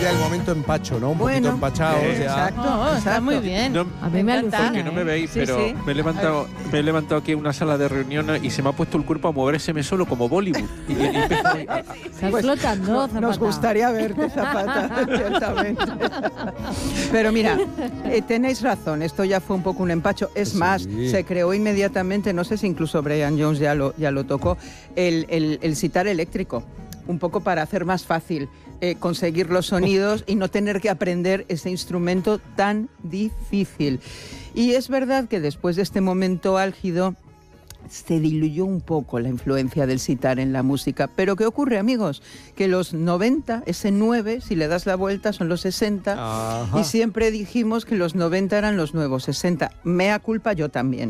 era el momento empacho, ¿no? Un poquito empachado. Exacto, está muy bien. No, A mí me encanta. alucina. porque no me veis, Sí, pero sí. me he levantado aquí en una sala de reuniones y se me ha puesto el cuerpo a movérseme solo como Bollywood. Y empezó a- Estás Pues, flotando, Zapata. Nos gustaría verte, Zapata, ciertamente. Pero mira, tenéis razón, esto ya fue un poco un empacho. Es más, se creó inmediatamente, no sé si incluso Brian Jones ya lo tocó, el sitar eléctrico, un poco para hacer más fácil conseguir los sonidos y no tener que aprender ese instrumento tan difícil. Y es verdad que después de este momento álgido, se diluyó un poco la influencia del sitar en la música. Pero ¿qué ocurre, amigos? Que los 90, ese 9, si le das la vuelta, son los 60. Ajá. Y siempre dijimos que los 90 eran los nuevos 60. Mea culpa, yo también.